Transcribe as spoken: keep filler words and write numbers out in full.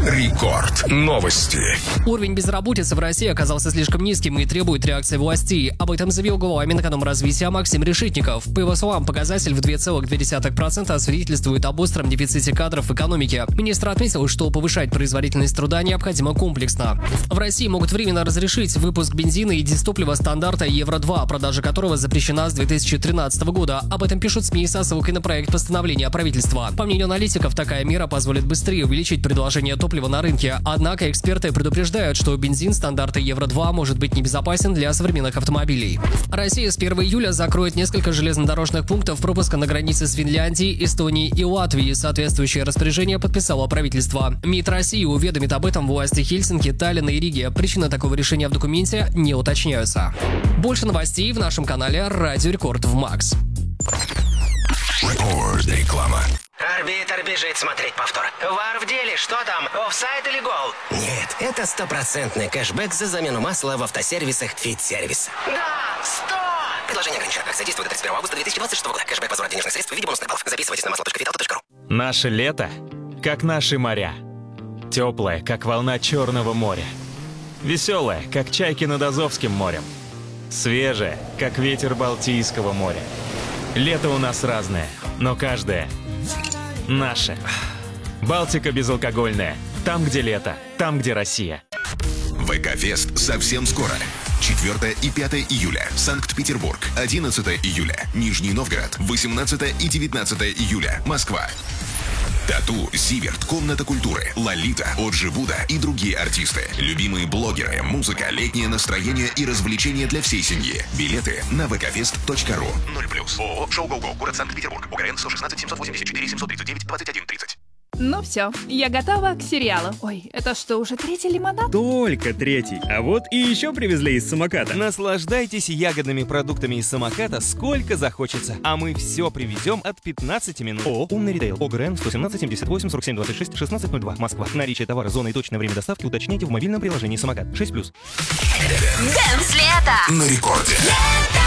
Рекорд. Новости. Уровень безработицы в России оказался слишком низким и требует реакции властей. Об этом заявил глава Минэкономразвития Максим Решетников. По его словам, показатель в два целых две десятых процента свидетельствует об остром дефиците кадров в экономике. Министр отметил, что повышать производительность труда необходимо комплексно. В России могут временно разрешить выпуск бензина и дизтоплива стандарта Евро два, продажа которого запрещена с две тысячи тринадцатого года. Об этом пишут СМИ со ссылкой на проект постановления правительства. По мнению аналитиков, такая мера позволит быстрее увеличить предложение топлива на рынке. Однако эксперты предупреждают, что бензин стандарта Евро два может быть небезопасен для современных автомобилей. Россия с первого июля закроет несколько железнодорожных пунктов пропуска на границе с Финляндией, Эстонией и Латвией. Соответствующее распоряжение подписало правительство. МИД России уведомит об этом власти Хельсинки, Таллина и Риги. Причины такого решения в документе не уточняются. Больше новостей в нашем канале Радио Рекорд в Макс. Реклама. Арбитр бежит смотреть повтор. Вар в деле, что там, офсайд или гол? Нет, это стопроцентный кэшбэк за замену масла в автосервисах Фит-сервис. Да, сто! Предложение ограничено. Акция действует до тридцать первого августа две тысячи двадцать шестого года. Кэшбэк возврат денежных средств в виде бонусных баллов. Записывайтесь на масло точка виталта точка ру. Наше лето, как наши моря. Теплое, как волна Черного моря. Веселое, как чайки над Азовским морем. Свежее, как ветер Балтийского моря. Лето у нас разное, но каждое наше. Балтика безалкогольная. Там, где лето, там, где Россия. ВК-фест совсем скоро. четвёртого и пятого июля. Санкт-Петербург. одиннадцатого июля. Нижний Новгород. восемнадцатого и девятнадцатого июля. Москва. Тату, Зиверт, Комната культуры, Лолита, Оджи Буда и другие артисты. Любимые блогеры, музыка, летнее настроение и развлечения для всей семьи. Билеты на вэ ка фест точка ру. ноль плюс. ООО «Шоу Го-Го», город Санкт-Петербург. УГРН сто шестнадцать семьсот восемьдесят четыре семьсот тридцать девять двадцать один тридцать. Ну все, я готова к сериалу. Ой, это что, уже третий лимонад? Только третий. А вот и еще привезли из самоката. Наслаждайтесь ягодными продуктами из самоката сколько захочется. А мы все привезем от пятнадцати минут. О, умный ритейл. ОГРН сто семнадцать семьдесят восемь сорок семь двадцать шесть шестнадцать ноль два. Москва. Наличие товара, зона и точное время доставки уточняйте в мобильном приложении самокат. шесть плюс. Дэнс лето на рекорде.